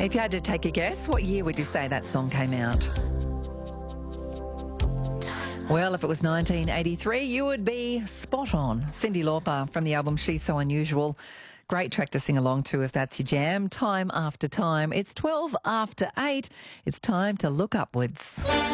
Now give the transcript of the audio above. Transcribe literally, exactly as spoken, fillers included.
If you had to take a guess, what year would you say that song came out? Well, if it was nineteen eighty-three, you would be spot on. Cyndi Lauper from the album She's So Unusual. Great track to sing along to if that's your jam. Time after time. It's twelve after eight. It's time to look upwards.